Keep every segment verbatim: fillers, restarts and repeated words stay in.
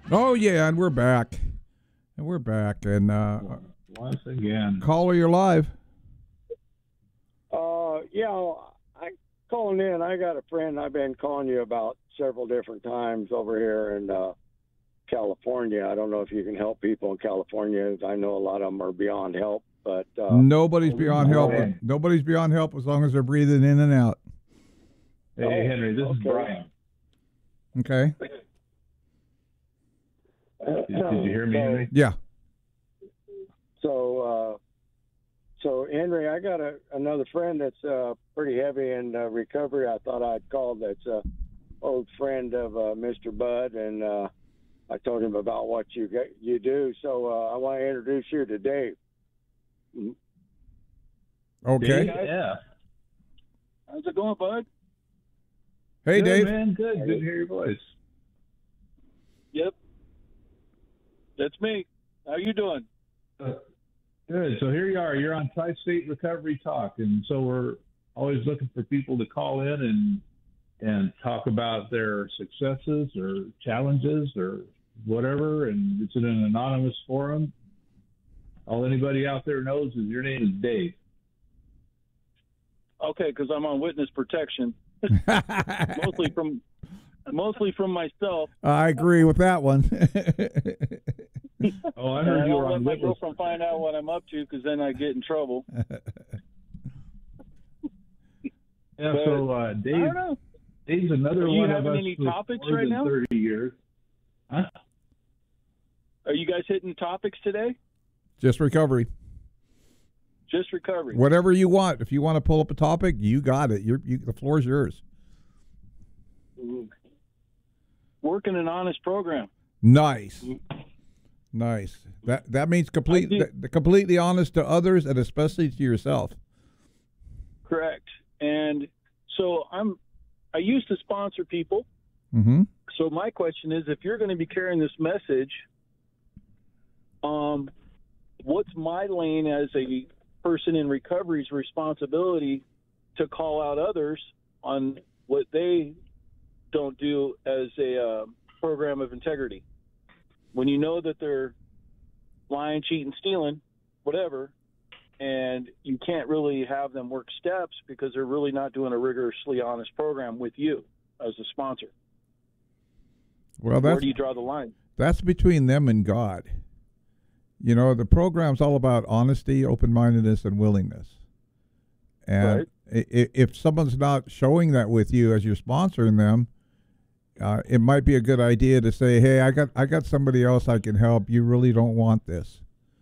Oh yeah, and we're back, and we're back, and uh, Once again. caller, you're live. Uh, yeah, I calling in. I got a friend I've been calling you about several different times over here in uh, California. I don't know if you can help people in California. I know a lot of them are beyond help, but uh, Nobody's beyond help. okay. Nobody's beyond help as long as they're breathing in and out. Hey, Oh, Henry, this is okay. Brian. Okay. Did, did you hear me, so, Henry? Yeah. So, uh, so Henry, I got a, another friend that's uh, pretty heavy in uh, recovery. I thought I'd call. That's a old friend of uh, Mister Bud, and uh, I told him about what you get, you do. So uh, I want to introduce you to Dave. Okay. Dave? Yeah. How's it going, Bud? Hey, Good, Dave. man. Good. Good to hear your voice. Yep. That's me. How you doing? Uh, good. So here you are. You're on Tri-State Recovery Talk, and so we're always looking for people to call in and and talk about their successes or challenges or whatever. And it's in an anonymous forum. All anybody out there knows is your name is Dave. Okay, because I'm on witness protection, mostly from mostly from myself. I agree with that one. Oh, I And heard I you were don't let on my witness. girlfriend find out what I'm up to, because then I get in trouble. Yeah. but So uh, I Dave, don't know. Dave's another Are you one of having us any with topics more right than now? thirty years. Huh? Are you guys hitting topics today? Just recovery. Just recovery. Whatever you want. If you want to pull up a topic, you got it. You're, you, the floor is yours. Working an honest program. Nice. Nice. That that means complete, I th- completely honest to others and especially to yourself. Correct. And so I'm. I used to sponsor people. Mm-hmm. So my question is, if you're going to be carrying this message, um, what's my lane as a person in recovery's responsibility to call out others on what they don't do as a uh, program of integrity? When you know that they're lying, cheating, stealing, whatever, and you can't really have them work steps because they're really not doing a rigorously honest program with you as a sponsor. Well, Where that's do you draw the line? that's between them and God. You know, the program's all about honesty, open-mindedness, and willingness. And Right. i- i- if someone's not showing that with you as you're sponsoring them, uh, it might be a good idea to say, "Hey, I got I got somebody else I can help. You really don't want this."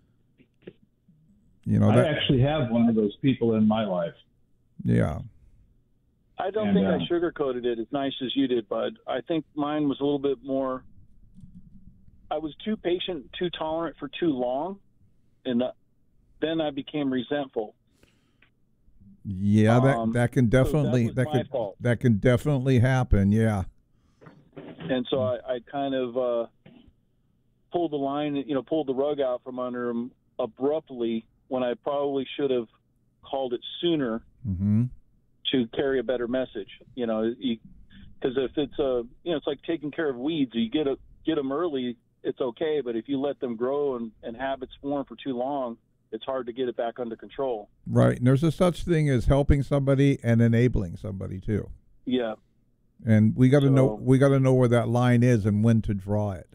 You know I that. actually have one of those people in my life. Yeah. I don't And, think uh, I sugarcoated it as nice as you did, Bud. I think mine was a little bit more. I was too patient, too tolerant for too long, and uh, then I became resentful. Yeah, that Um, that can so that definitely was that my could fault. that can definitely happen. Yeah. And so I, I kind of uh, pulled the line, you know, pulled the rug out from under him abruptly when I probably should have called it sooner Mm-hmm. to carry a better message. You know, because if it's a, you know, it's like taking care of weeds. You get a get them early, it's okay, but if you let them grow and, and habits form for too long, it's hard to get it back under control. Right. And there's a such thing as helping somebody and enabling somebody too. Yeah. And we got to know So- we got to know where that line is and when to draw it.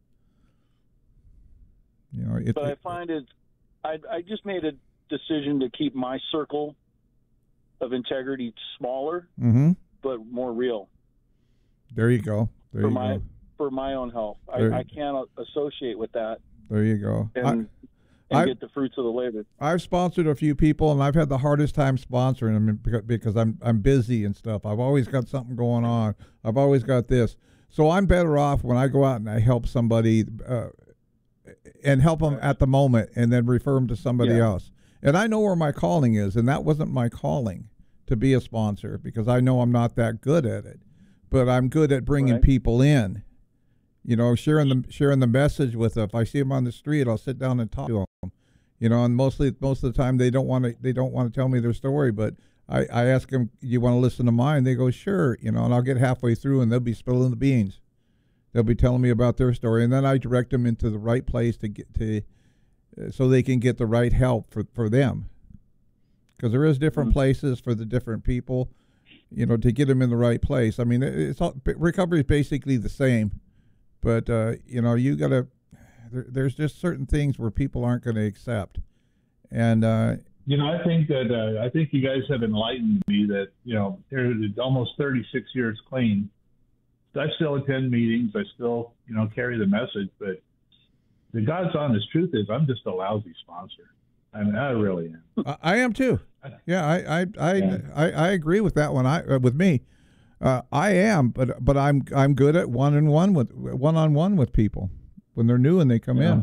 You know, it, But I find it, I, I just made a decision to keep my circle of integrity smaller, mm-hmm. but more real There you go. There for you my go. for my own health. There- I, I can't associate with that There you go. and, I, and I- get the fruits of the labor. I've sponsored a few people, and I've had the hardest time sponsoring them because, because I'm I'm busy and stuff. I've always got something going on. I've always got this, so I'm better off when I go out and I help somebody, uh, and help them at the moment, and then refer them to somebody Yeah. else. And I know where my calling is, and that wasn't my calling to be a sponsor because I know I'm not that good at it, but I'm good at bringing Right. people in. You know, sharing the sharing the message with them. If I see them on the street, I'll sit down and talk to them. You know, and mostly most of the time they don't want to they don't want to tell me their story, but I, I ask them, "You want to listen to mine?" They go, "Sure." You know, and I'll get halfway through and they'll be spilling the beans. They'll be telling me about their story, and then I direct them into the right place to get to, uh, so they can get the right help for, for them. Because there is different mm-hmm. places for the different people, you know, to get them in the right place. I mean, it's all, recovery is basically the same, but uh, you know, you gotta. There, there's just certain things where people aren't going to accept, and uh, you know, I think that uh, I think you guys have enlightened me that, you know, there's almost thirty-six years clean. I still attend meetings. I still, you know, carry the message. But the God's honest truth is, I'm just a lousy sponsor. I mean, I really am. I, I am too. Yeah, I I I, yeah. I, I agree with that one. I uh, with me, uh, I am. But but I'm I'm good at one on one with one on one with people when they're new and they come yeah. in.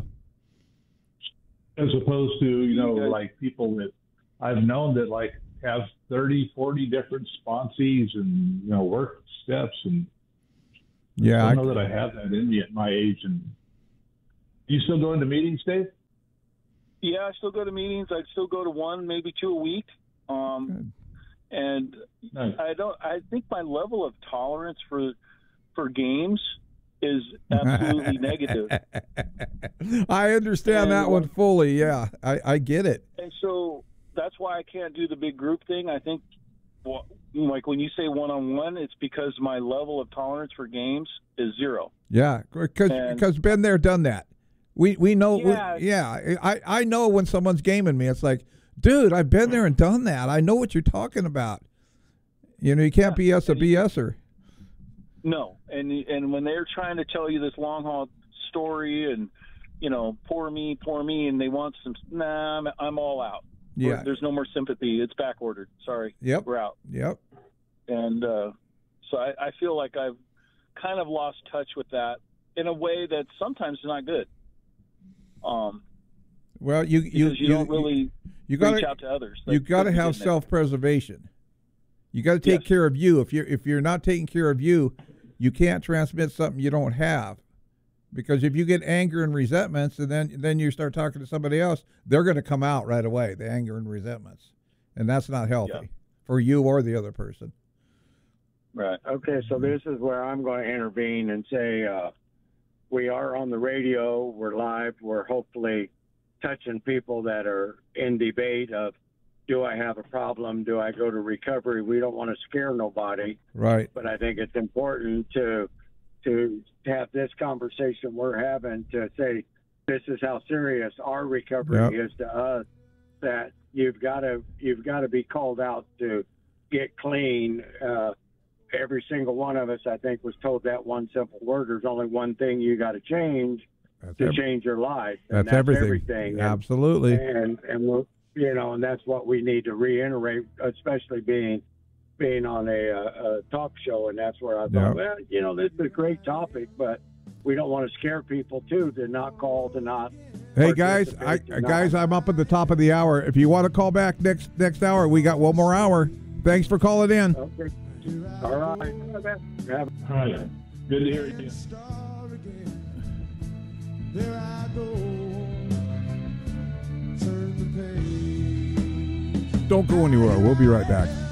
As opposed to, you know, like people that I've known that like have thirty, forty different sponsees and, you know, work steps. And yeah, I don't I know that I have that in me at my age. And do you still go into meetings, Dave? Yeah, I still go to meetings. I still go to one, maybe two a week. Um, and nice. I don't. I think my level of tolerance for for games is absolutely negative. I understand and, that one fully. Yeah, I, I get it. And so that's why I can't do the big group thing. I think, well, like when you say one-on-one, it's because my level of tolerance for games is zero. Yeah, because because been there, done that. We we know. Yeah, we, yeah I, I know when someone's gaming me, it's like, dude, I've been there and done that. I know what you're talking about. You know, you can't yeah. B S a BSer. No, and and when they're trying to tell you this long haul story and, you know, poor me, poor me, and they want some, nah, I'm, I'm all out. Yeah, We're, there's no more sympathy. It's back ordered. Sorry. Yep, we're out. Yep. And uh, so I, I feel like I've kind of lost touch with that in a way that's sometimes not good. Um. Well, you you, you, you don't really you gotta, reach out to others. You got to have self-preservation. You got to take yes. care of you. If you're if you're not taking care of you, you can't transmit something you don't have. Because if you get anger and resentments, and then then you start talking to somebody else, they're going to come out right away. The anger and resentments, and that's not healthy yeah. for you or the other person. Right. Okay. So this is where I'm going to intervene and say uh, we are on the radio. We're live. We're hopefully touching people that are in debate of, do I have a problem? Do I go to recovery? We don't want to scare nobody. Right. But I think it's important to to have this conversation we're having to say, this is how serious our recovery yep. is to us, that you've got to you've got to be called out to get clean. Uh, every single one of us, I think, was told that one simple word. There's only one thing you got to change that's to every, change your life. And that's, that's everything. everything. Absolutely. And, and, and we're, you know, and that's what we need to reiterate, especially being being on a, a, a talk show. And that's where I thought, yep. well, you know, this is a great topic, but we don't want to scare people too, to not call, to not. Hey guys, I, guys, I'm up at the top of the hour. If you want to call back next next hour, we got one more hour. Thanks for calling in. Okay. All right. All right. Good to hear you. There I go. Turn the page. Don't go anywhere. We'll be right back.